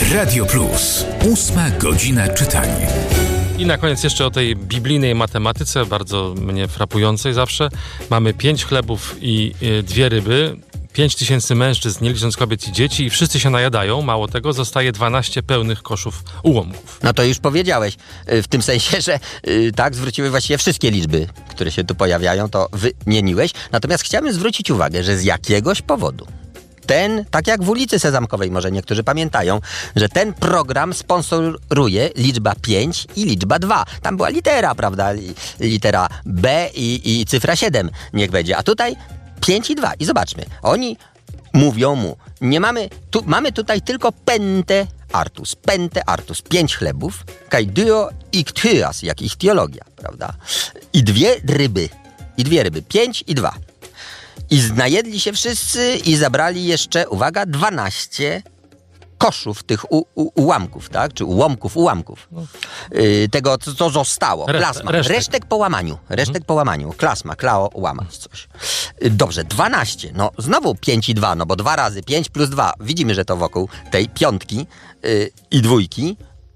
Radio Plus. 8 godzina czytania. I na koniec jeszcze o tej biblijnej matematyce, bardzo mnie frapującej zawsze. Mamy 5 chlebów i 2 ryby, 5000 mężczyzn, nie licząc kobiet i dzieci, i wszyscy się najadają. Mało tego, zostaje 12 pełnych koszów ułomków. No to już powiedziałeś, w tym sensie, że tak, zwróciły właściwie wszystkie liczby, które się tu pojawiają, to wymieniłeś. Natomiast chciałbym zwrócić uwagę, że z jakiegoś powodu tak jak w ulicy Sezamkowej, może niektórzy pamiętają, że ten program sponsoruje liczba 5 i liczba 2. Tam była litera, prawda? Litera B i cyfra 7 niech będzie. A tutaj 5 i 2. I zobaczmy, oni mówią mu, mamy tutaj tylko pente artus, 5 chlebów, kai dio ichthyas, jak ich teologia, prawda? I 2 ryby, 5 i 2. I najedli się wszyscy i zabrali jeszcze, uwaga, 12 koszów tych ułamków, tak? Czy ułamków. Tego, co zostało. Klasma. Resztek po łamaniu. Klasma, klao, łamać coś. Dobrze, 12. No, znowu 5 i 2, no bo 2 razy 5 plus 2. Widzimy, że to wokół tej piątki i dwójki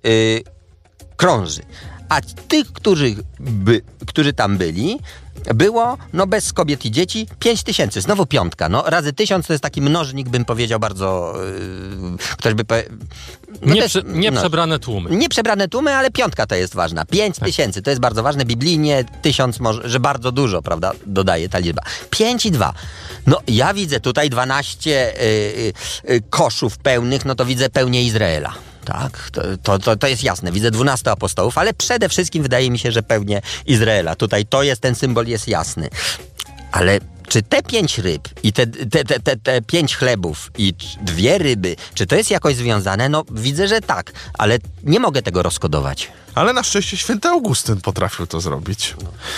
krąży. A tych, którzy tam byli, było, no bez kobiet i dzieci, 5000. Znowu piątka. No razy 1000 to jest taki mnożnik, bym powiedział, bardzo... ktoś by Nieprzebrane tłumy. Nieprzebrane tłumy, ale piątka to jest ważna. 5000 to jest bardzo ważne. Biblijnie 1000 może, że bardzo dużo, prawda, dodaje ta liczba. 5 i 2. No ja widzę tutaj 12 koszów pełnych, no to widzę pełnię Izraela. Tak, to jest jasne. Widzę 12 apostołów, ale przede wszystkim wydaje mi się, że pełnię Izraela. Tutaj ten symbol jest jasny. Ale czy te 5 ryb i te 5 chlebów i 2 ryby, czy to jest jakoś związane? No widzę, że tak, ale nie mogę tego rozkodować. Ale na szczęście święty Augustyn potrafił to zrobić.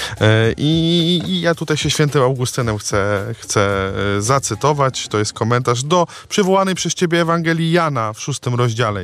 I ja tutaj się świętym Augustynem chcę zacytować. To jest komentarz do przywołanej przez ciebie Ewangelii Jana w 6 rozdziale.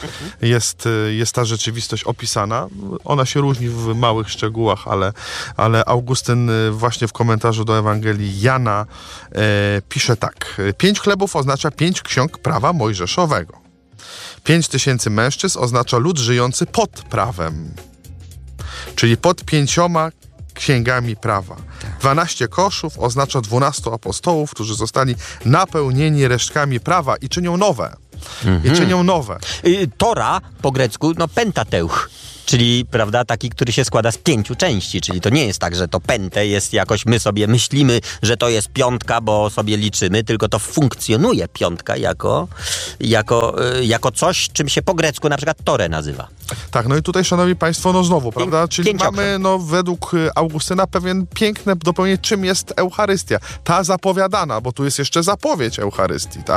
Jest ta rzeczywistość opisana. Ona się różni w małych szczegółach, ale Augustyn właśnie w komentarzu do Ewangelii Jana pisze tak. 5 chlebów oznacza 5 ksiąg prawa mojżeszowego. 5000 mężczyzn oznacza lud żyjący pod prawem, czyli pod 5 księgami prawa. 12 koszów oznacza 12 apostołów, którzy zostali napełnieni resztkami prawa i czynią nowe. Tora po grecku, no Pentateuch. Czyli, prawda, taki, który się składa z 5 części, czyli to nie jest tak, że to pente jest jakoś, my sobie myślimy, że to jest piątka, bo sobie liczymy, tylko to funkcjonuje piątka jako coś, czym się po grecku na przykład Torę nazywa. Tak, no i tutaj, szanowni państwo, no znowu, prawda, czyli mamy, no według Augustyna pewien piękne dopełnienie, czym jest Eucharystia. Ta zapowiadana, bo tu jest jeszcze zapowiedź Eucharystii, tak?